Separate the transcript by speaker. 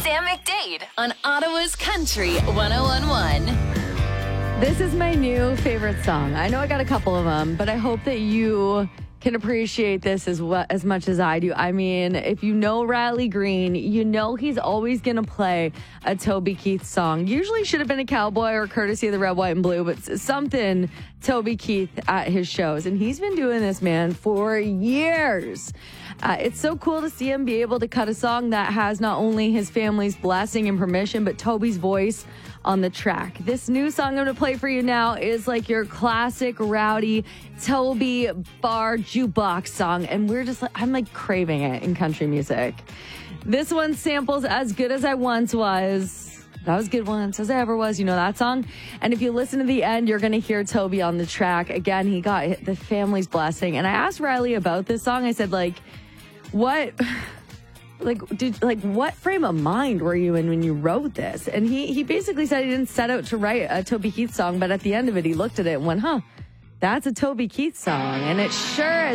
Speaker 1: Sam McDade on Ottawa's Country 101.1.
Speaker 2: This is my new favorite song. I know I got a couple of them, but I hope that you can appreciate this as much as I do. I mean, if you know Riley Green, you know he's always going to play a Toby Keith song. Usually should have been a Cowboy or courtesy of the Red, White, and Blue, but something Toby Keith at his shows. And he's been doing this, man, for years. It's so cool to see him be able to cut a song that has not only his family's blessing and permission, but Toby's voice on the track. This new song I'm going to play for you now is like your classic rowdy Toby bar jukebox song. And I'm like craving it in country music. This one samples As Good As I Once Was. That was good once as I ever was. You know that song? And if you listen to the end, you're going to hear Toby on the track. Again, he got the family's blessing. And I asked Riley about this song. I said, what frame of mind were you in when you wrote this? And he basically said he didn't set out to write a Toby Keith song, but at the end of it, he looked at it and went, that's a Toby Keith song. And it sure